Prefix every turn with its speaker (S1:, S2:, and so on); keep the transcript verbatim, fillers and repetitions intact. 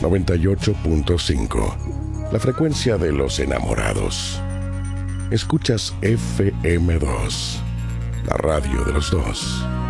S1: noventa y ocho punto cinco, la frecuencia de los enamorados. Escuchas F M dos, la radio de los dos.